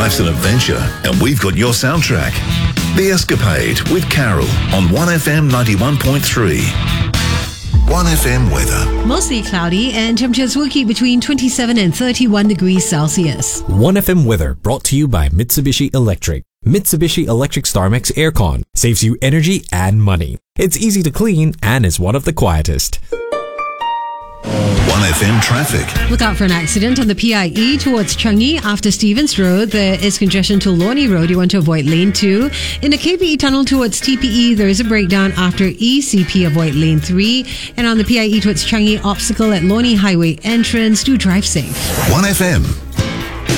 Life's an adventure, and we've got your soundtrack. The Escapade with Carol on 1FM 91.3. 1FM weather. Mostly cloudy and temperatures will keep between 27 and 31 degrees Celsius. 1FM weather brought to you by Mitsubishi Electric. Mitsubishi Electric StarMax Aircon saves you energy and money. It's easy to clean and is one of the quietest. 1FM traffic. Look out for an accident on the PIE towards Changi after Stevens Road. There is congestion to Lornie Road. You want to avoid lane 2. In the KPE tunnel towards TPE, there is a breakdown after ECP. Avoid lane 3. And on the PIE towards Changi, obstacle at Lornie Highway entrance. Do drive safe. 1FM